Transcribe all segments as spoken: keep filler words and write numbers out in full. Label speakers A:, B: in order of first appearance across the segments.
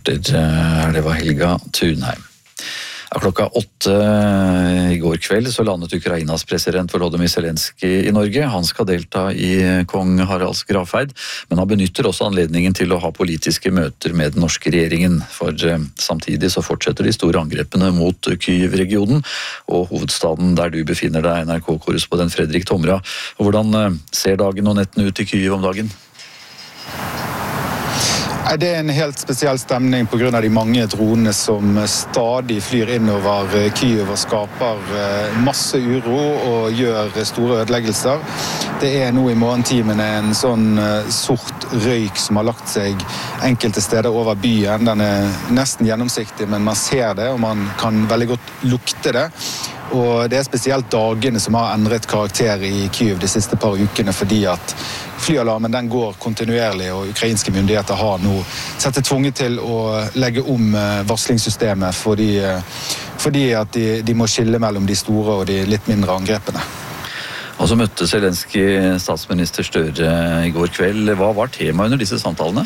A: Reporter, det var Helga Thunheim. Ja, klokka åtte i går kveld så landet Ukrainas president Volodymyr Zelenskyj i Norge. Han skal delta i kong Haralds gravferd, men han benytter også anledningen til å ha politiske møter med den norske regjeringen. For samtidig så fortsetter de store angrepene mot Kyiv-regionen og hovedstaden der du befinner deg, N R K-korrespondent Fredrik Tomra. Og hvordan ser dagen og nettene ut i Kyiv om dagen?
B: Det er en helt spesiell stemning på grunn av de mange dronene som stadig flyr innover Kyiv og skaper masse uro og gjør store ødeleggelser. Det er nå i morgentimene en sånn sort røyk som har lagt seg enkelte steder over byen. Den er nesten gjennomsiktig, men man ser det, og man kan veldig godt lukte det. Og det er spesielt dagene som har endret karakter i Kyiv de siste par ukene, fordi at flyalarmen den går kontinuerlig, og ukrainske myndigheter har nå sett seg tvunget til å legge om varslingssystemet fordi, fordi at de, de må skille mellom de store og de litt mindre angrepene.
A: Og så møtte Zelenskyj statsminister Støre i går kveld. Hva var temaet under disse samtalene?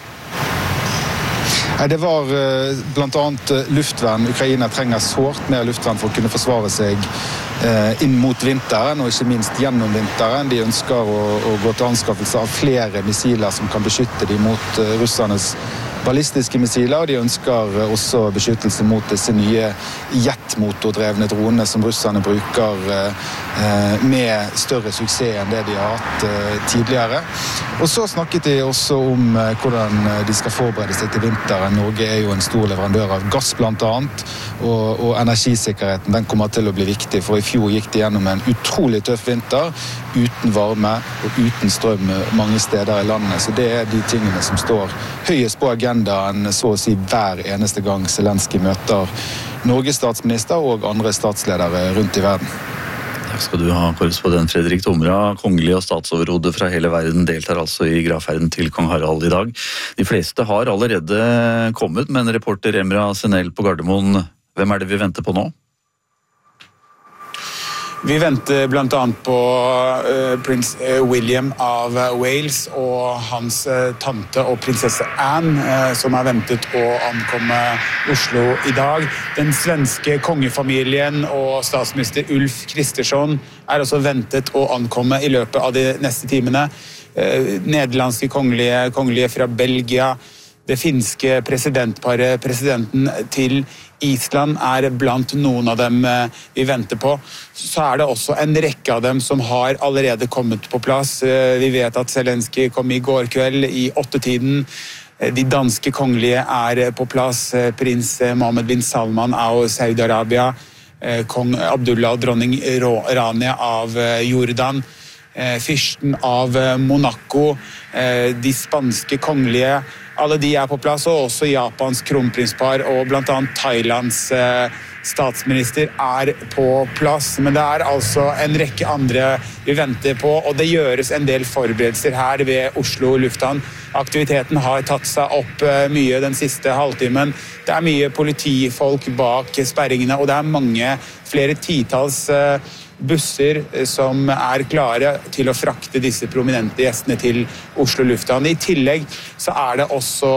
B: Det var blant annet luftvern. Ukraina trenger sårt mer luftvern for å kunne forsvare seg inn mot vinteren, og ikke minst gjennom vinteren. De ønsker å, å gå til anskaffelse av flere missiler som kan beskytte dem mot russernes ballistiske missiler, og de ønsker også beskyttelse mot disse nye jetmotordrevne dronene som russerne bruker med større suksess enn det de har hatt tidligere. Og så snakket de også om hvordan de skal forberede seg til vinteren. Norge er jo en stor leverandør av gass blant annet, og, og energisikkerheten den kommer til å bli viktig, for i fjor gikk de gjennom en utrolig tøff vinter, uten varme og uten strøm mange steder i landet. Så det er de tingene som står høyest på agendaen så å si hver eneste gang Zelenskyj møter Norges statsminister og andre statsledere rundt i verden.
A: Takk skal du ha, korrespondent Fredrik Tomra. Kongelige og statsoverhode fra hele verden deltar altså i gravferden til kong Harald i dag. De fleste har allerede kommet, men reporter Emra Senel på Gardermoen, hvem er det vi venter på nå?
C: Vi venter blant annet på uh, prins William av Wales og hans uh, tante og prinsesse Anne, uh, som er ventet å ankomme Oslo i dag. Den svenske kongefamilien og statsminister Ulf Kristersson er også ventet å ankomme i løpet av de neste timene. Uh, nederlandske kongelige, kongelige fra Belgia, det finske presidentparet, presidenten til Island er blant noen av dem vi venter på. Så er det også en rekke av dem som har allerede kommet på plass. Vi vet at Zelenskyj kom i går kveld i åttetiden. De danske kongelige er på plass. Prins Mohammed bin Salman av Saudi-Arabia, kong Abdullah og dronning Rania av Jordan, fyrsten av Monaco, de spanske kongelige. Alle de er på plass, og også Japans kronprinspar og blant annet Thailands eh, statsminister er på plass. Men det er altså en rekke andre vi venter på, og det gjøres en del forberedelser her ved Oslo lufthavn. Aktiviteten har tatt seg opp eh, mye den siste halvtimen. Det er mye politifolk bak sperringene, og det er mange, flere titalls eh, busser som er klare til å frakte disse prominente gjestene til Oslo lufthavn. I tillegg så er det også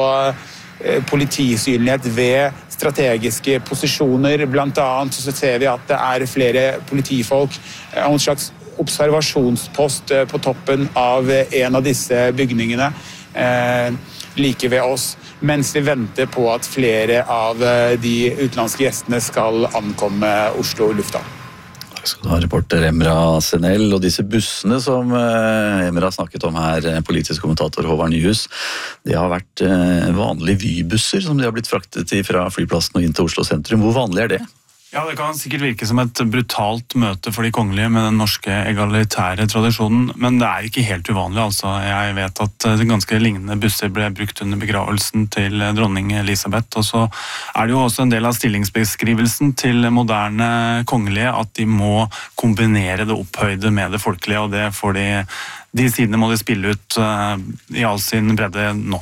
C: politisynlighet ved strategiske posisjoner. Blant annet så ser vi at det er flere politifolk og en slags observasjonspost på toppen av en av disse bygningene eh, like ved oss, mens vi venter på at flere av de utenlandske gjestene skal ankomme Oslo lufthavn.
A: Skal du ha reporter Emra Senel, og disse bussene som Emra snakket om her, politisk kommentator Håvard Nyhus, det har vært vanlige vybusser som de har blitt fraktet i fra flyplassen og inn til Oslo sentrum. Hvor vanlig er det?
D: Ja, det kan sikkert virke som et brutalt møte for de kongelige med den norske egalitære tradisjonen, men det er ikke helt uvanlig, altså. Jeg vet at ganske lignende busser ble brukt under begravelsen til dronning Elisabeth, og så er det jo også en del av stillingsbeskrivelsen til moderne kongelige at de må kombinere det opphøyde med det folkelige, og det får de, de sidene må de spille ut uh, i all sin bredde nå.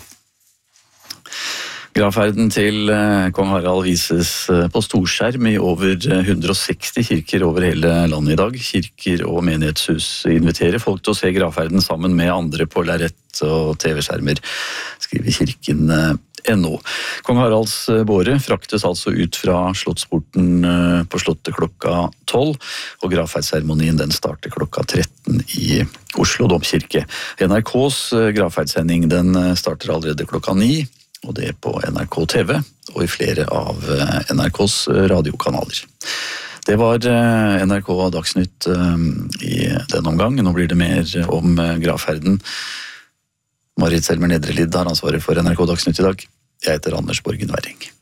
A: Gravferden til kong Harald vises på storskjerm i over hundre og seksti kirker over hele landet i dag. Kirker og menighetshus inviterer folk til å se gravferden sammen med andre på lerret og T V-skjermer, skriver kirken N O. Kong Haralds båre fraktes altså ut fra Slottsporten på Slottet klokka tolv, og gravferdsseremonien den starter klokka tretten i Oslo domkirke. N R K's gravferdssending den starter allerede klokka ni, og det er på N R K T V og i flere av N R K's radiokanaler. Det var N R K Dagsnytt i denne omgang. Nå blir det mer om gravferden. Marit Selmer Nedrelid har ansvaret for N R K Dagsnytt i dag. Jeg heter Anders Borgen Werring.